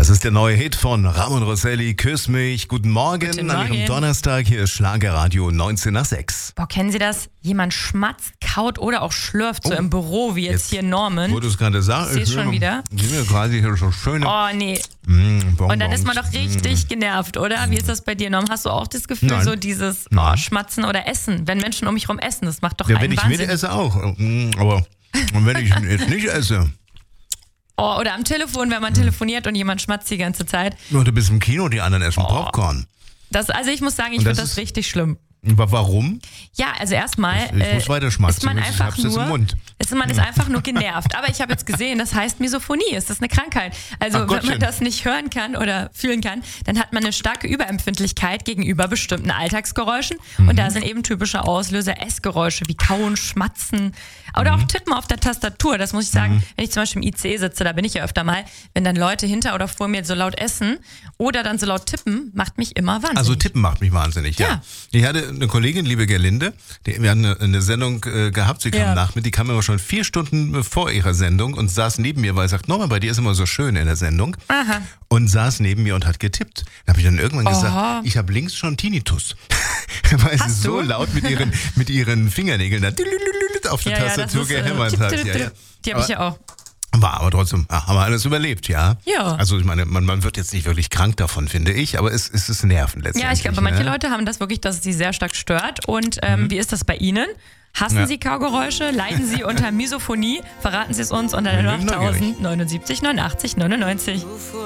Das ist der neue Hit von Ramon Rosselli, Küss mich. Guten Morgen, Guten an Ihrem Morgen. Donnerstag. Hier ist Schlagerradio 19 nach 6. Boah, kennen Sie das? Jemand schmatzt, kaut oder auch schlürft so im Büro, wie jetzt hier Norman. Wo du es gerade sagst. Ich seh's schon wieder. Die mir quasi hier so schöne Oh, nee. Bonbons. Und dann ist man doch richtig genervt, oder? Wie ist das bei dir, Norman? Hast du auch das Gefühl, Nein. so dieses Schmatzen oder Essen? Wenn Menschen um mich herum essen, das macht doch Ja, einen wenn ich Wahnsinn. mit esse auch. Aber und wenn ich jetzt nicht esse, Oh, oder am Telefon, wenn man telefoniert und jemand schmatzt die ganze Zeit. nur du bist im Kino, die anderen essen Popcorn. Also ich muss sagen, ich Und finde das das ist- richtig schlimm. Warum? Ja, also erstmal Ich muss weiter schmatzen, ist man ich einfach hab's jetzt nur, im Mund. man ist einfach nur genervt. Aber ich habe jetzt gesehen, das heißt Misophonie. Ist das eine Krankheit? Also Ach wenn Gottchen. man das nicht hören kann oder fühlen kann, dann hat man eine starke Überempfindlichkeit gegenüber bestimmten Alltagsgeräuschen. Und da sind eben typische Auslöser Essgeräusche wie Kauen, Schmatzen oder auch Tippen auf der Tastatur. Das muss ich sagen, wenn ich zum Beispiel im IC sitze, da bin ich ja öfter mal, wenn dann Leute hinter oder vor mir so laut essen oder dann so laut tippen, macht mich immer wahnsinnig. Also Tippen macht mich wahnsinnig, ja. Ja. Ich hatte eine Kollegin, liebe Gerlinde, wir hatten eine Sendung gehabt, sie kam Ja. nach mir, die kam immer schon 4 Stunden vor ihrer Sendung und saß neben mir, weil sie sagt, Norman, bei dir ist immer so schön in der Sendung. Aha. Und saß neben mir und hat getippt. Da habe ich dann irgendwann Oha. gesagt, ich habe links schon Tinnitus. Weil sie Hast so du? laut mit ihren Fingernägeln da auf die Tastatur gehämmert hat. Ja. Die habe ich ja auch. War aber trotzdem, haben wir alles überlebt, ja? Ja. Also ich meine, man wird jetzt nicht wirklich krank davon, finde ich, aber es ist Nerven letztendlich. Ja, ich glaube, manche ne? Leute haben das wirklich, dass es sie sehr stark stört. Und wie ist das bei Ihnen? Hassen Ja. Sie Kaugeräusche? Leiden Sie unter Misophonie? Verraten Sie es uns unter der Ich bin neugierig. 8000 79 89 99.